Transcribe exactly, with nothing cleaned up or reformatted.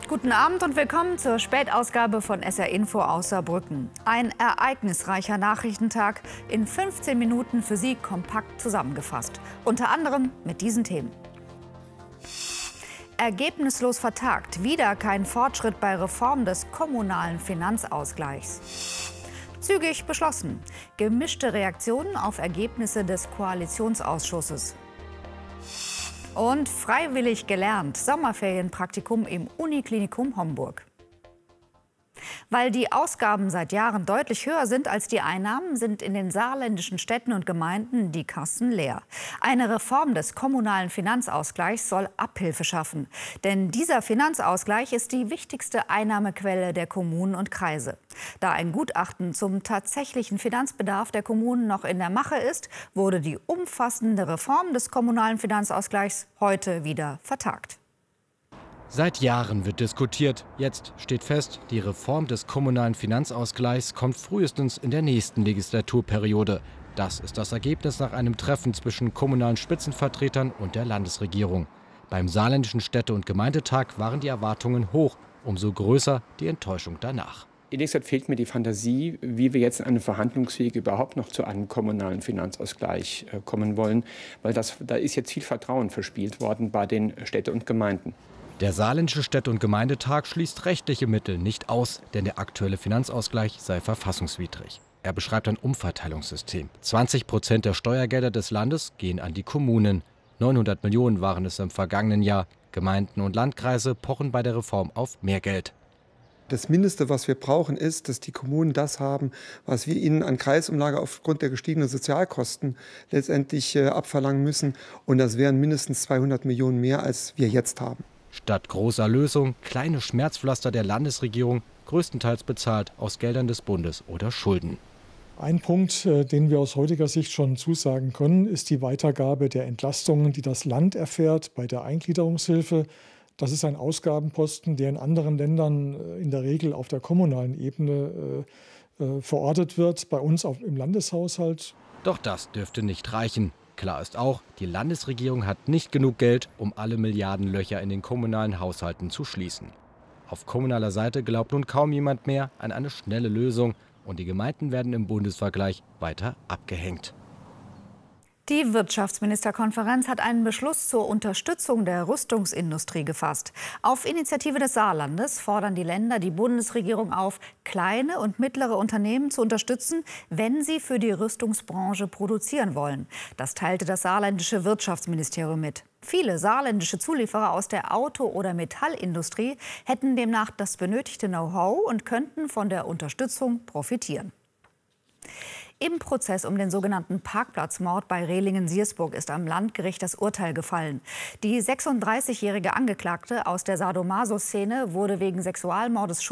Guten Abend und willkommen zur Spätausgabe von S R Info aus Saarbrücken. Ein ereignisreicher Nachrichtentag, in fünfzehn Minuten für Sie kompakt zusammengefasst. Unter anderem mit diesen Themen. Ergebnislos vertagt, wieder kein Fortschritt bei Reform des kommunalen Finanzausgleichs. Zügig beschlossen, gemischte Reaktionen auf Ergebnisse des Koalitionsausschusses. Und freiwillig gelernt, Sommerferienpraktikum im Uniklinikum Homburg. Weil die Ausgaben seit Jahren deutlich höher sind als die Einnahmen, sind in den saarländischen Städten und Gemeinden die Kassen leer. Eine Reform des kommunalen Finanzausgleichs soll Abhilfe schaffen. Denn dieser Finanzausgleich ist die wichtigste Einnahmequelle der Kommunen und Kreise. Da ein Gutachten zum tatsächlichen Finanzbedarf der Kommunen noch in der Mache ist, wurde die umfassende Reform des kommunalen Finanzausgleichs heute wieder vertagt. Seit Jahren wird diskutiert. Jetzt steht fest, die Reform des kommunalen Finanzausgleichs kommt frühestens in der nächsten Legislaturperiode. Das ist das Ergebnis nach einem Treffen zwischen kommunalen Spitzenvertretern und der Landesregierung. Beim saarländischen Städte- und Gemeindetag waren die Erwartungen hoch, umso größer die Enttäuschung danach. Ehrlich gesagt fehlt mir die Fantasie, wie wir jetzt in einem Verhandlungsweg überhaupt noch zu einem kommunalen Finanzausgleich kommen wollen, weil das, da ist jetzt viel Vertrauen verspielt worden bei den Städten und Gemeinden. Der saarländische Städte- und Gemeindetag schließt rechtliche Mittel nicht aus, denn der aktuelle Finanzausgleich sei verfassungswidrig. Er beschreibt ein Umverteilungssystem. zwanzig Prozent der Steuergelder des Landes gehen an die Kommunen. neunhundert Millionen waren es im vergangenen Jahr. Gemeinden und Landkreise pochen bei der Reform auf mehr Geld. Das Mindeste, was wir brauchen, ist, dass die Kommunen das haben, was wir ihnen an Kreisumlage aufgrund der gestiegenen Sozialkosten letztendlich äh, abverlangen müssen. Und das wären mindestens zweihundert Millionen mehr, als wir jetzt haben. Statt großer Lösung kleine Schmerzpflaster der Landesregierung, größtenteils bezahlt aus Geldern des Bundes oder Schulden. Ein Punkt, den wir aus heutiger Sicht schon zusagen können, ist die Weitergabe der Entlastungen, die das Land erfährt bei der Eingliederungshilfe. Das ist ein Ausgabenposten, der in anderen Ländern in der Regel auf der kommunalen Ebene äh, verortet wird, bei uns auch im Landeshaushalt. Doch das dürfte nicht reichen. Klar ist auch, die Landesregierung hat nicht genug Geld, um alle Milliardenlöcher in den kommunalen Haushalten zu schließen. Auf kommunaler Seite glaubt nun kaum jemand mehr an eine schnelle Lösung und die Gemeinden werden im Bundesvergleich weiter abgehängt. Die Wirtschaftsministerkonferenz hat einen Beschluss zur Unterstützung der Rüstungsindustrie gefasst. Auf Initiative des Saarlandes fordern die Länder die Bundesregierung auf, kleine und mittlere Unternehmen zu unterstützen, wenn sie für die Rüstungsbranche produzieren wollen. Das teilte das saarländische Wirtschaftsministerium mit. Viele saarländische Zulieferer aus der Auto- oder Metallindustrie hätten demnach das benötigte Know-how und könnten von der Unterstützung profitieren. Im Prozess um den sogenannten Parkplatzmord bei Rehlingen-Siersburg ist am Landgericht das Urteil gefallen. Die sechsunddreißigjährige Angeklagte aus der Sadomaso-Szene wurde wegen Sexualmordes schuldig